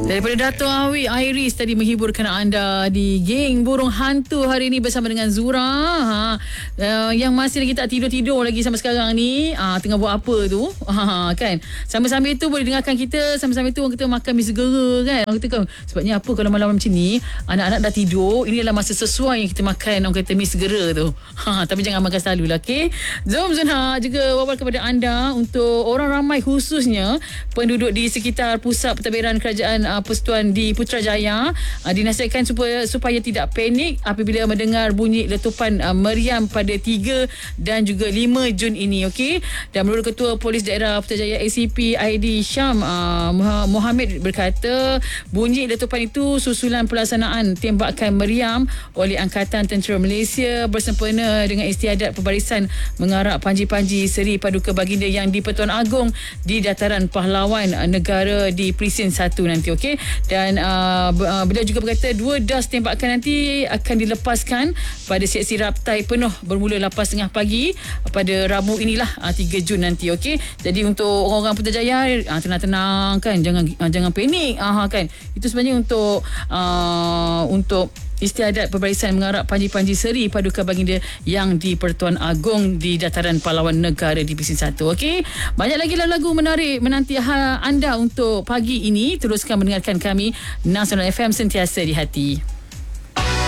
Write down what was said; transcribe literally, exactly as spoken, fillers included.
Daripada Dato' Awi Iris tadi menghiburkan anda di Geng Burung Hantu hari ini bersama dengan Zura. Ha, uh, yang masih lagi tak tidur-tidur lagi sampai sekarang ni, uh, tengah buat apa tu? Ha, kan? Sambil-sambil tu boleh dengarkan kita, sambil-sambil tu orang kata makan mi segera kan. Orang kata kan, sebabnya apa kalau malam macam ni anak-anak dah tidur, ini adalah masa sesuai yang kita makan orang kata mi segera tu. Ha, tapi jangan makan selalu lah, okey? Jom Zunha juga wawal kepada anda untuk orang ramai khususnya penduduk di sekitar pusat pentadbiran kerajaan uh, Persekutuan di Putrajaya, uh, dinasihatkan supaya supaya tidak panik apabila mendengar bunyi letupan uh, meriam pada tiga dan juga lima Jun ini, okey. Dan menurut Ketua Polis Daerah Putrajaya A C P Aidi Syam uh, Mohammed berkata bunyi letupan itu susulan pelaksanaan tembakan meriam oleh Angkatan Tentera Malaysia bersempena dengan istiadat pembarisan mengarak panji-panji Seri Paduka Baginda yang di Pertuan Agong di Dataran Pahlawan uh, Negara di Presin satu nanti, okey. Dan uh, beliau juga berkata dua das tembakan nanti akan dilepaskan pada sesi raptai penuh bermula lapan tiga puluh pagi pada Rabu inilah uh, tiga Jun nanti, okey. Jadi untuk orang-orang Putrajaya uh, tenang-tenang kan, jangan uh, jangan panik uh, kan. Itu sebenarnya untuk uh, untuk istiadat pembarisan mengarak panji-panji Seri Paduka Baginda yang di Pertuan Agong di Dataran Pahlawan Negara di Presin satu, okey. Banyak lagi lagu menarik menanti anda untuk pagi ini. Teruskan mendengarkan kami Nasional F M, sentiasa di hati.